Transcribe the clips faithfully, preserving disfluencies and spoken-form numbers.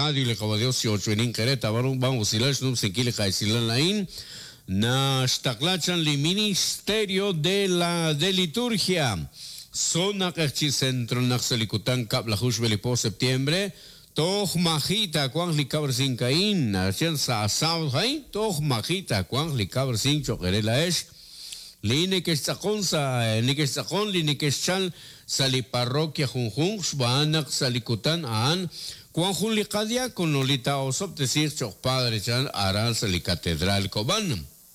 radio le kawadios si ocho en Querétaro varón vamos si las no se quiere caicilan lain na staklachan li ministerio de la de liturgia zona que centro naxalikutan kap la jushbeli po septiembre toch majita kwang li kaber sin kain na chen sa sao hai toch majita kwang li kaber sin chokerela es Line que está con sa, ni que está con, line que chal sali parroquia junjun, shbanak salikutan an, cuan junlicadia con nolita osop decir choc padre chan aran sali catedral coban.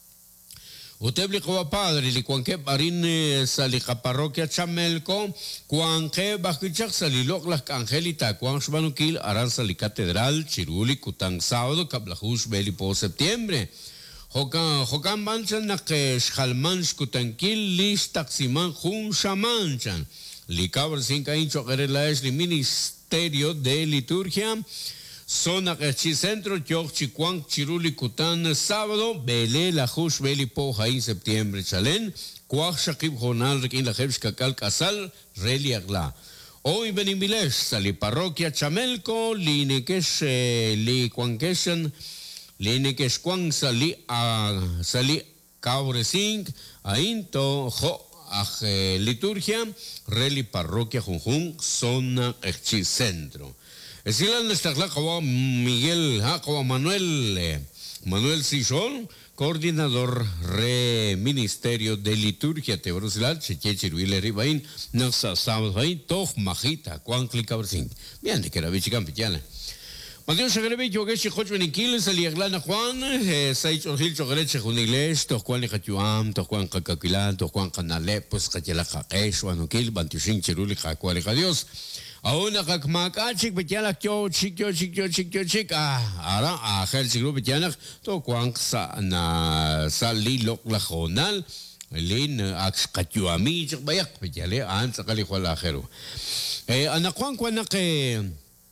Utebli coba padre, li cuan que barin sali parroquia chamelco, cuan que bakichak sali lok las angelita, cuan shbanukil aran sali catedral, chiruli kutan sábado, kablahus beli po septiembre. Hokan hokan manchan na que shalmanch kutankil lis taximan jun shamanchan. Li kaber cinca incho querela es li ministerio de liturgia. Zona que chi centro yoch chiquan chiruli kutan sábado bele la jush beli po en septiembre chalen. Kuach shakib jonal rekin la jebs kakal kasal reli agla. Hoy benimilesh sali parroquia chamelco li nekesh li kwankeshan Lene que squang sali a sali cauresing a into jo a liturgia reli parroquia junjun zona echi centro. Es el nuestra clava Miguel Jacob Manuel Manuel Sison coordinador re ministerio de liturgia te Bruselas cheche chiruile ribain nasa sábado ahí toch majita cuan clicauresing. Bien de que era bichicam pichana. Mateo Shagrebe yo que si hoch benikil sali aglana Juan sai chorhil chogreche juniles to Juan lechachuam to Juan kakakilan to Juan kanale pues kachela kakesh wanukil bantushin chiruli kakwale Dios auna kakmakachik betiala kyo chikyo chikyo chikyo chik ah ara akhel chiklo betiana to Juan sa na sali lok la jonal lin aks kachuami chik bayak betiale an sakali khwala akhero eh ana Juan kwana ke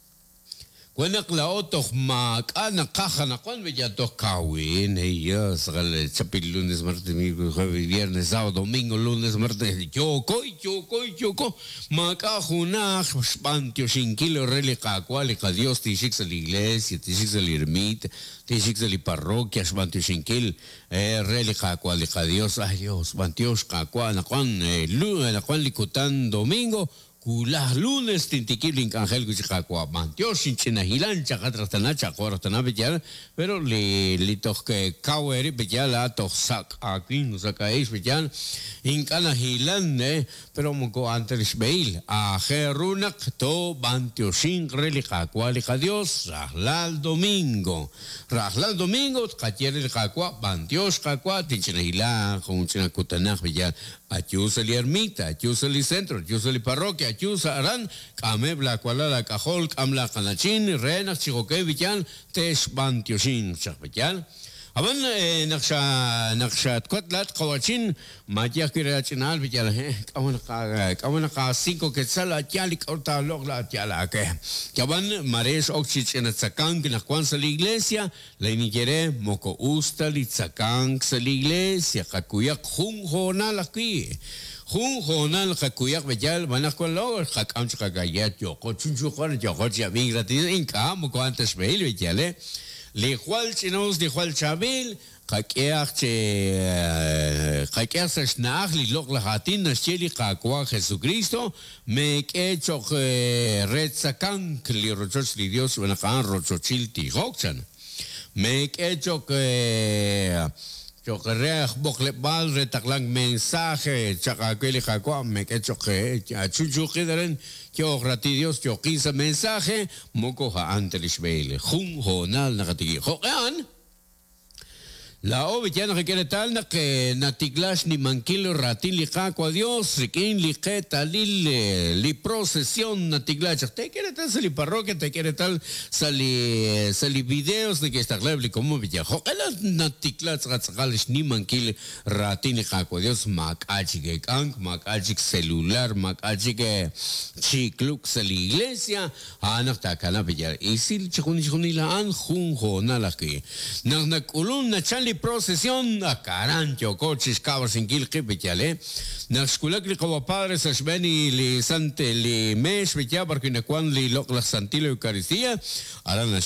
Cuando la otok mak ana caja na cuando ya toca win ella sale chapil lunes martes miércoles jueves viernes sábado domingo lunes martes choco choco choco maca juna spantio sin kilo relica cual que Dios te dice la iglesia te dice la ermita te dice la parroquia spantio sin kil eh relica cual que Dios ay Dios spantio cual na cuan lunes na cual licutan domingo Kulah lunes tintikilin angel kuchikakwa mantios hinchinahilan chakatratana chakoratana bejal pero li li toke kaweri bejal a tosak akin sakais bejal hinkana hilan ne pero moko antes beil a jerunak to bantiosin relikakwa li Dios rahlal domingo rahlal domingo kacheri kakwa bantios kakwa tinchinahilan kunchinakutanah bejal Achusa li ermita, achusa li centro, achusa li parroquia, achusa aran, kamebla kuala cajol, kamla kanachin, rena chicoque vichan, tes bantiosin, chapechan. Aban naksha naksha kotlat kawachin, matia kirachinal vichan, kawan ka kawan ka cinco quetzal atiali korta logla atiala ke. Kaban mares oxich en tsakang na kwan sa iglesia, la inigere moko usta li tsakang sa iglesia, kakuyak hung hona laki. Jun jonal kakuyak bejal manak ko lo kakam chakagayat yo ko chunchu ko yo ko ya bin gratis in kam ko antes beil bejale le cual chinos de cual chabil kakiak che kakiak snach li lok la hatin na cheli kakwa Jesucristo me que choc retsakan li rochos li Dios una kan rochochil ti hokchan me que choc Yo quería bokle bal retaklang mensaje chakakeli kakwa me que choque chuchu kideren yo gratidios yo quince mensaje moko ha antelis beile jun jonal nakatigi joan La obra no quiere tal na que natiglash ni manquilo ratin li kakwa Dios rikin li keta li li procesión natiglash te quiere tal sali parroquia te quiere tal sali sali videos de que está claro como villa joela natiglash ratsalish ni manquil ratin li kakwa Dios makachi que kank makachi celular makachi que chikluk sali iglesia anak ta kana villa isil chikuni chikuni la an jun jona la que na na kulun na chali procesión a carancho coches cabos sin kil kipechale na escuela que como padres asbeni li sante li mes becha porque ne cuando li lo la santila eucaristía ahora